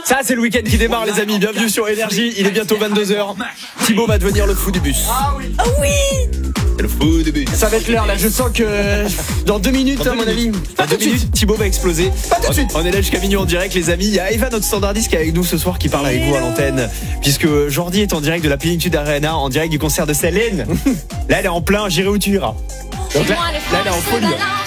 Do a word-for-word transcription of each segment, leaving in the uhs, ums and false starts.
Ça, c'est le week-end qui démarre, les amis. Bienvenue sur Énergie. Il est bientôt vingt-deux heures. Thibaut va devenir le fou du bus. Ah oui. Ah oui. C'est le fou du bus. Ça va être l'heure là, je sens que dans deux minutes, à mon avis. Pas deux minutes, Thibaut va exploser. Pas tout de suite. On est là jusqu'à minuit en direct, les amis. Il y a Eva, notre standardiste, qui est avec nous ce soir, qui parle avec vous à l'antenne. Puisque Jordi est en direct de la Plénitude Arena, en direct du concert de Céline. Là, elle est en plein, j'irai où tu iras. Donc là, là, elle est en folie.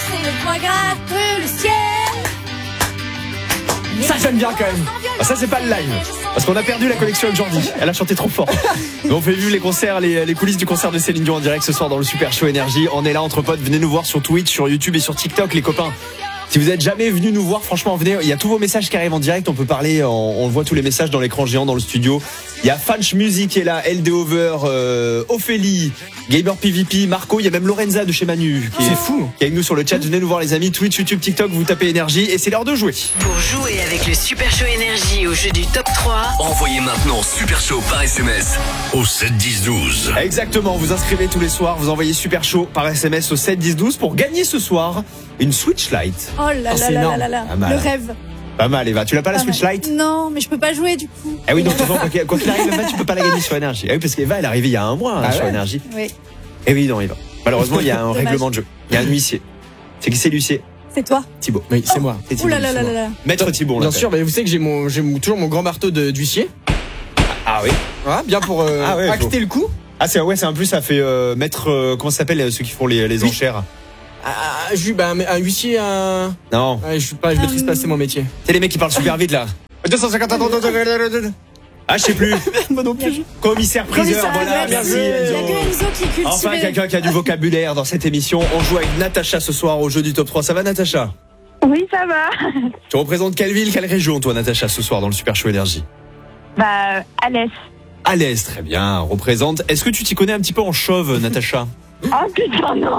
Ça j'aime bien quand même. Ah, ça, c'est pas le live. Parce qu'on a perdu la connexion avec Jordi. Elle a chanté trop fort. Mais on fait vivre les concerts, les, les coulisses du concert de Céline Dion en direct ce soir dans le Super Show Énergie. On est là entre potes. Venez nous voir sur Twitch, sur YouTube et sur TikTok, les copains. Si vous êtes jamais venus nous voir, franchement, venez. Il y a tous vos messages qui arrivent en direct. On peut parler, on, on voit tous les messages dans l'écran géant dans le studio. Il y a Fanch Music qui est là, L D Over, euh, Ophélie, Gamer P V P, Marco. Il y a même Lorenza de chez Manu. Qui est, C'est fou. Qui est avec nous sur le chat. Venez nous voir, les amis. Twitch, YouTube, TikTok, vous tapez Énergie et c'est l'heure de jouer. Pour jouer avec le Super Show Énergie au jeu du top trois, envoyez maintenant Super Show par S M S au sept dix douze. Exactement, vous inscrivez tous les soirs, vous envoyez Super Show par S M S au sept dix douze pour gagner ce soir une Switch Lite. Oh là Oh, là c'est là énorme. là là, Pas mal. le rêve. Pas mal, Eva. Tu l'as pas la Pas Switch mal. Lite? Non, mais je peux pas jouer du coup. Ah oui, donc quoi qu'il quoi qu'il arrive, Eva, tu peux pas la gagner sur Énergie. Ah oui, parce qu'Eva, elle est arrivée il y a un mois hein, Ah sur ouais Énergie. Oui, Eh oui, non, Eva. Malheureusement, il y a un Dommage. règlement de jeu. Il y a un huissier. C'est qui c'est l'huissier? c'est toi. Thibaut. Oui, c'est moi. C'est Ouh Thibaut, là là c'est là moi. là là. Maître Thibaut, on Bien l'appelle. sûr, mais vous savez que j'ai mon, j'ai mon- toujours mon grand marteau de- d'huissier. Ah oui. Voilà, bien pour euh, Ah ouais, acter faut- le coup. Ah c'est ouais, c'est un plus ça fait euh, maître euh, comment ça s'appelle euh, ceux qui font les, les Oui. enchères? Ah, je, bah, un, un huissier, un. Non. Ouais, je suis pas, je maîtrise pas, c'est mon métier. C'est les mecs qui parlent super vite là. deux cent cinquante Ah, je sais plus. Moi non plus. Commissaire priseur, Commissaire, voilà, merci. merci Il y a Enzo. que Enzo qui est cultivé. Enfin, quelqu'un qui a du vocabulaire dans cette émission. On joue avec Natacha ce soir au jeu du top trois. Ça va, Natacha? Oui, ça va. Tu représentes quelle ville, quelle région, toi, Natacha, ce soir dans le Super Show Énergie? Bah, à l'Est. À l'Est, très bien. Représente. Est-ce que tu t'y connais un petit peu en chauve, Natacha? Oh putain, non.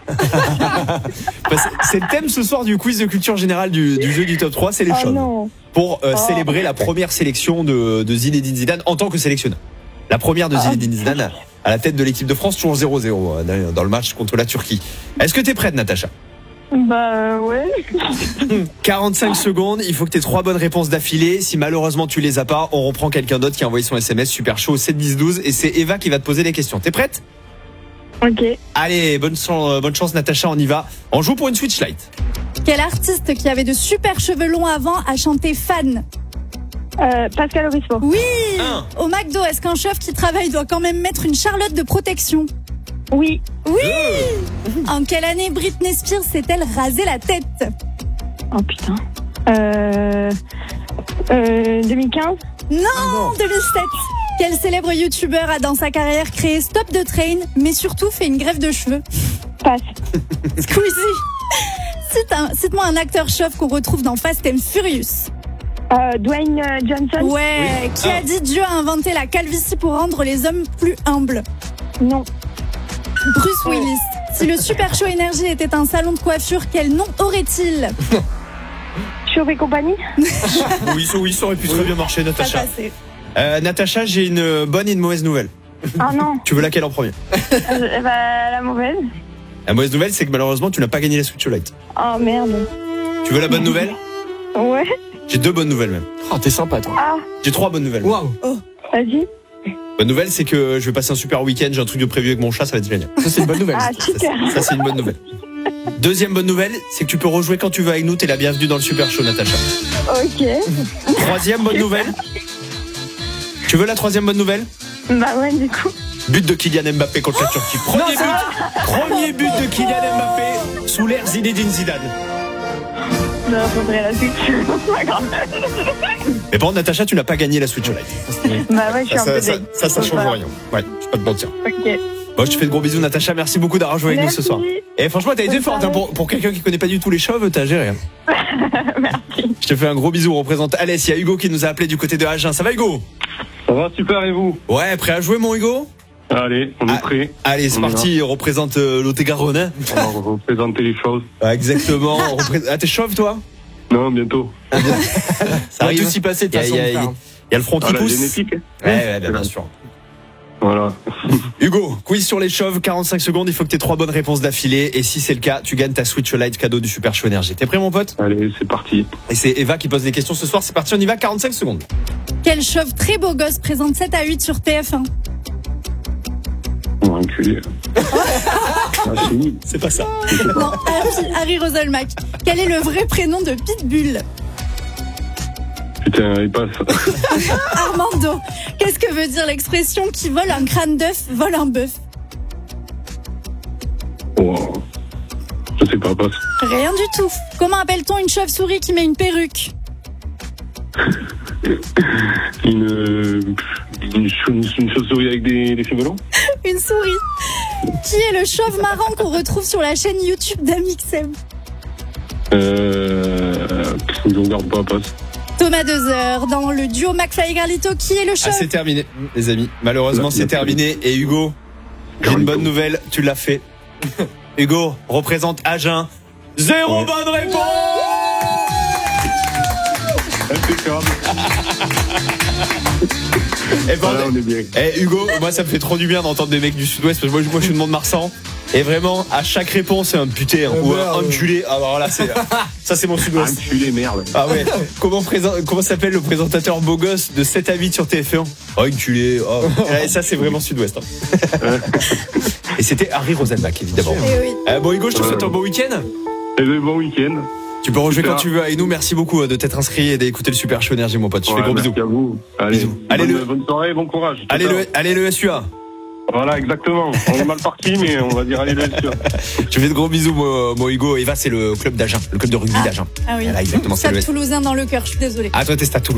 Parce que c'est le thème ce soir du quiz de culture générale du, du jeu du top trois, c'est les Oh chauves. non. Pour euh, Oh. célébrer la première sélection de, de Zinedine Zidane en tant que sélectionneur. La première de Zinedine Zidane à, à la tête de l'équipe de France, toujours zéro zéro euh, dans le match contre la Turquie. Est-ce que t'es prête, Natacha? Bah, ouais. quarante-cinq secondes, il faut que tu aies trois bonnes réponses d'affilée. Si malheureusement tu les as pas, on reprend quelqu'un d'autre qui a envoyé son S M S Super Show au sept dix douze et c'est Eva qui va te poser des questions. T'es prête? Ok. Allez, bonne chance, bonne chance Natacha, on y va. On joue pour une Switch Lite. Quel artiste qui avait de super cheveux longs avant a chanté Fan? Euh, Pascal Obispo. Oui. Un. Au McDo, est-ce qu'un chef qui travaille doit quand même mettre une charlotte de protection? Oui. Oui. En quelle année Britney Spears s'est-elle rasé la tête? Oh putain. Euh, euh, deux mille quinze. Non, deux mille sept. Quel célèbre youtubeur a dans sa carrière créé Stop the Train, mais surtout fait une greffe de cheveux? Passe. Squeezie. Cite un- Cite-moi un acteur chauve qu'on retrouve dans Fast and Furious. Euh, Dwayne euh, Johnson. Ouais. Oui. Qui Ah. a dit Dieu a inventé la calvitie pour rendre les hommes plus humbles? Non. Bruce Willis. Si le Super Show Énergie était un salon de coiffure, quel nom aurait-il? Chauve et compagnie. Oui, ça, oui, ça aurait pu très bien marcher, Ça Natacha. passait. Euh, Natacha, j'ai une bonne et une mauvaise nouvelle. Ah non. Tu veux laquelle en premier? Euh, bah, la mauvaise. La mauvaise nouvelle, c'est que malheureusement, tu n'as pas gagné la Switch Lite. Oh merde. Tu veux la bonne nouvelle? Ouais. J'ai deux bonnes nouvelles même. Oh, t'es sympa, toi. Ah, J'ai trois bonnes nouvelles. Waouh. vas-y. Bonne nouvelle, c'est que je vais passer un super week-end. J'ai un truc de prévu avec mon chat, ça va être génial. Ça, c'est une bonne nouvelle. Ah, super. Ça, c'est une bonne nouvelle. Deuxième bonne nouvelle, c'est que tu peux rejouer quand tu veux avec nous. T'es la bienvenue dans le Super Show, Natacha. Ok. Troisième bonne nouvelle. Tu veux la troisième bonne nouvelle? Bah ouais, du coup. But de Kylian Mbappé contre la Turquie. Premier but, premier but de Kylian Mbappé sous l'ère Zinedine Zidane. Non, faudrait la suite. Pas grave. Mais par contre, Natacha, tu n'as pas gagné la Switch Lite. Bah ouais, je suis Ça, un peu ça, deg. ça, ça change Voilà. rien. Ouais, je vais pas te mentir. Ok. Bon, je te fais de gros bisous, Natacha. Merci beaucoup d'avoir joué avec nous ce soir. Merci. Et franchement, t'as été Bonne forte hein, soirée. pour, pour quelqu'un qui connaît pas du tout les chauves, t'as géré. hein. Merci. Je te fais un gros bisou. On représente Alès. Il y a Hugo qui nous a appelé du côté de Agen. Ça va, Hugo? Ça va super et vous? Ouais, prêt à jouer, mon Hugo? Allez, on est Ah, prêts. Allez, c'est On y parti. On représente euh, Lot-et-Garonne. hein. On va représenter les choses. Ah, exactement. On représente- Ah, t'es chauve, toi? Non, bientôt. Ça Ça va arrive. tout s'y passer de Il y a, toute il y façon. a- il y a- frère. il y a le front Ah, qui la pousse. génétique. hein. Ouais, ouais, bien, bien sûr. Voilà. Hugo, quiz sur les chauves, quarante-cinq secondes, il faut que tu aies trois bonnes réponses d'affilée. Et si c'est le cas, tu gagnes ta Switch Lite cadeau du Super Show Énergie. T'es prêt mon pote? Allez, c'est parti. Et c'est Eva qui pose des questions ce soir, c'est parti, on y va, quarante-cinq secondes. Quel chauve très beau gosse présente sept à huit sur T F un? On va enculer. Ah, c'est nul. C'est pas ça. Non, Harry, Harry Roselmack. Quel est le vrai prénom de Pitbull? Putain, il passe. Armando. Qu'est-ce que veut dire l'expression qui vole un crâne d'œuf, vole un bœuf? Oh. Je sais pas, passe. Rien du tout. Comment appelle-t-on une chauve-souris qui met une perruque? Une, euh, une, chou- une chauve-souris avec des, des cheveux longs. Une souris. Qui est le chauve marrant qu'on retrouve sur la chaîne YouTube d'Amixem? Euh, je regarde pas, passe. Thomas Dezer. Dans le duo McFly et Carlito, qui est le Ah, chauve? c'est terminé, les amis. Malheureusement, c'est terminé. Et Hugo, j'ai une bonne nouvelle, tu l'as fait. Hugo représente Agen. Zéro Ouais. bonne réponse. Impeccable. Eh ben, Voilà, on est bien. Eh Hugo, moi ça me fait trop du bien d'entendre des mecs du Sud-Ouest parce que moi, moi je suis de Mont-de-Marsan et vraiment à chaque réponse c'est un putain Euh, ou merde. un enculé. Ah bah alors là c'est ça c'est mon Sud-Ouest. Enculé, merde. Ah ouais. Comment présent, comment s'appelle le présentateur beau gosse de sept à huit sur T F un? Oh enculé. Oh. Et ça c'est vraiment Sud-Ouest. hein. Et c'était Harry Roselmack évidemment. Eh oui. Euh, bon Hugo, je te souhaite un bon week-end. Et bien, bon week-end. Tu peux rejouer Super. quand tu veux avec nous. Merci beaucoup euh, de t'être inscrit et d'écouter le Super Show Énergie mon pote. Je fais Ouais, gros merci bisous. à vous. Allez, Bisous. Allez, bonne, le- bonne soirée, bon courage. Allez Ciao. le, allez le S U A. Voilà, exactement. On est mal parti, mais on va dire allez, bien sûr. Je fais de gros bisous moi, moi Hugo. Eva c'est le club d'Agen, le club de rugby d'Agen. Ah oui. Voilà, exactement, c'est Stade le- toulousain dans le cœur, je suis désolée. Ah toi t'es Stade Toulousain.